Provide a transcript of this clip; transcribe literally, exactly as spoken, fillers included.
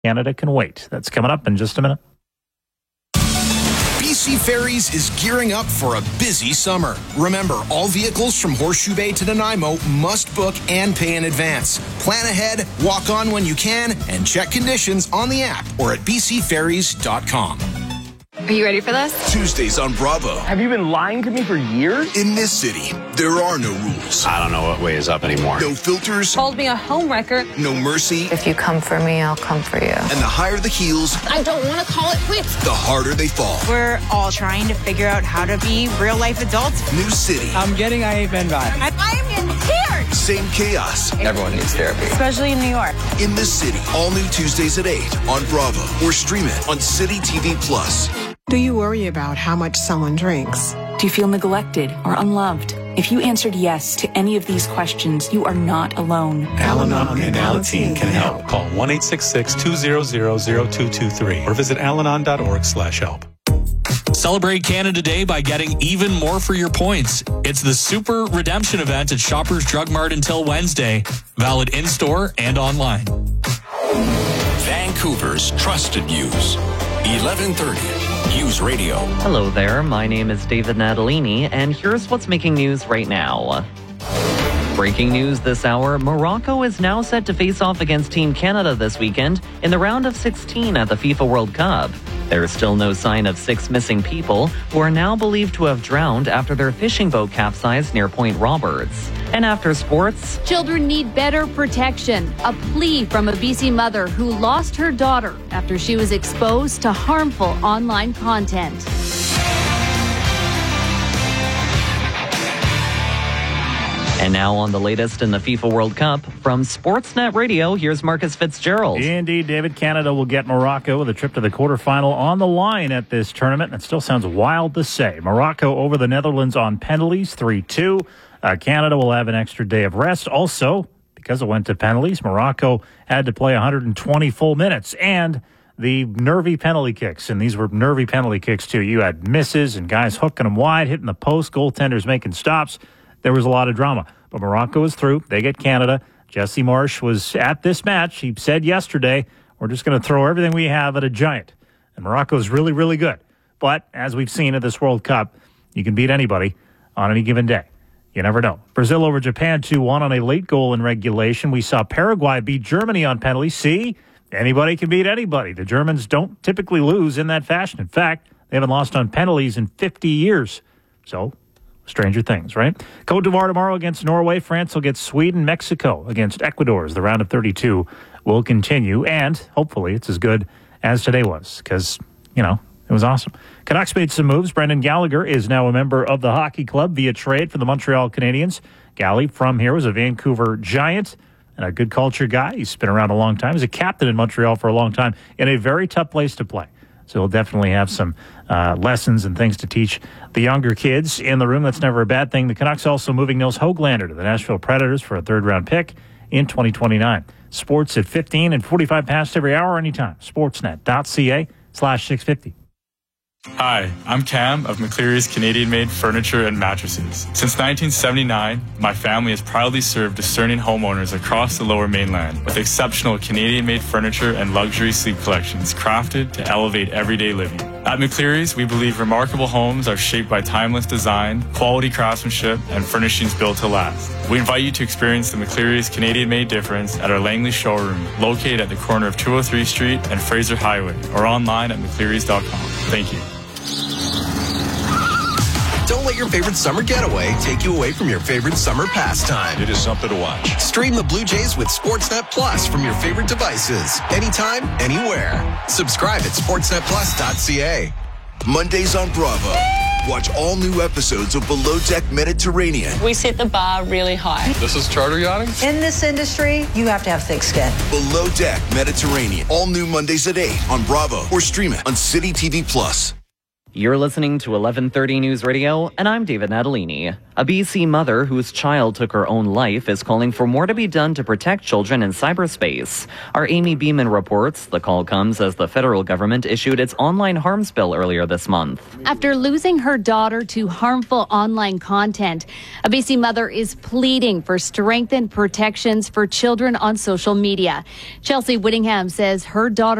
Canada can wait. That's coming up in just a minute. B C Ferries is gearing up for a busy summer. Remember, all vehicles from Horseshoe Bay to Nanaimo must book and pay in advance. Plan ahead, walk on when you can, and check conditions on the app or at b c ferries dot com. Are you ready for this? Tuesdays on Bravo. Have you been lying to me for years? In this city, there are no rules. I don't know what way is up anymore. No filters. Called me a homewrecker. No mercy. If you come for me, I'll come for you. And the higher the heels, I don't want to call it quits. the harder they fall. We're all trying to figure out how to be real-life adults. New city. I'm getting I Ain't Been vibes. I'm in tears! Same chaos. Everyone needs therapy. Especially in New York. In this city. All new Tuesdays at eight on Bravo. Or stream it on City T V Plus. Do you worry about how much someone drinks? Do you feel neglected or unloved? If you answered yes to any of these questions, you are not alone. Al-Anon and Alateen can help. Call one eight six six, two zero zero, zero two two three or visit alanon dot org slash help. Celebrate Canada Day by getting even more for your points. It's the Super Redemption event at Shoppers Drug Mart until Wednesday. Valid in-store and online. Vancouver's trusted news. eleven thirty. News Radio. Hello there, my name is David Natalini, and here's what's making news right now. Breaking news this hour, Morocco is now set to face off against Team Canada this weekend in the round of sixteen at the FIFA World Cup. There is still no sign of six missing people who are now believed to have drowned after their fishing boat capsized near Point Roberts. And after sports, children need better protection. A plea from a B C mother who lost her daughter after she was exposed to harmful online content. And now on the latest in the FIFA World Cup, from Sportsnet Radio, here's Marcus Fitzgerald. Indeed, David. Canada will get Morocco with a trip to the quarterfinal on the line at this tournament. It still sounds wild to say. Morocco over the Netherlands on penalties, three two. Uh, Canada will have an extra day of rest. Also, because it went to penalties, Morocco had to play one hundred twenty full minutes. And the nervy penalty kicks, and these were nervy penalty kicks too. You had misses and guys hooking them wide, hitting the post, goaltenders making stops. There was a lot of drama. But Morocco is through. They get Canada. Jesse Marsh was at this match. He said yesterday, we're just going to throw everything we have at a giant. And Morocco is really, really good. But as we've seen at this World Cup, you can beat anybody on any given day. You never know. Brazil over Japan two one on a late goal in regulation. We saw Paraguay beat Germany on penalties. See, anybody can beat anybody. The Germans don't typically lose in that fashion. In fact, they haven't lost on penalties in fifty years. So, stranger things, right? Côte d'Ivoire tomorrow against Norway. France will get Sweden. Mexico against Ecuador as the round of thirty-two will continue. And hopefully it's as good as today was because, you know, it was awesome. Canucks made some moves. Brendan Gallagher is now a member of the hockey club via trade for the Montreal Canadiens. Gally from here was a Vancouver Giant and a good culture guy. He's been around a long time. He's a captain in Montreal for a long time in a very tough place to play. So he'll definitely have some uh, lessons and things to teach the younger kids in the room. That's never a bad thing. The Canucks also moving Nils Höglander to the Nashville Predators for a third-round pick in twenty twenty-nine. Sports at fifteen and forty-five past every hour anytime. Sportsnet.ca slash 650. Hi, I'm Cam of McCleary's Canadian-made furniture and mattresses. Since nineteen seventy-nine, my family has proudly served discerning homeowners across the Lower Mainland with exceptional Canadian-made furniture and luxury sleep collections crafted to elevate everyday living. At McCleary's, we believe remarkable homes are shaped by timeless design, quality craftsmanship, and furnishings built to last. We invite you to experience the McCleary's Canadian-made difference at our Langley showroom, located at the corner of two oh three Street and Fraser Highway, or online at mcclearys dot com. Thank you. Don't let your favorite summer getaway take you away from your favorite summer pastime. It is something to watch. Stream the Blue Jays with Sportsnet Plus from your favorite devices. Anytime, anywhere. Subscribe at sportsnet plus dot c a. Mondays on Bravo. Watch all new episodes of Below Deck Mediterranean. We set the bar really high. This is charter yachting? In this industry, you have to have thick skin. Below Deck Mediterranean. All new Mondays at eight on Bravo or stream it on City T V Plus. You're listening to eleven thirty News Radio, and I'm David Natalini. A B C mother whose child took her own life is calling for more to be done to protect children in cyberspace. Our Amy Beeman reports the call comes as the federal government issued its online harms bill earlier this month. After losing her daughter to harmful online content, a B C mother is pleading for strengthened protections for children on social media. Chelsea Whittingham says her daughter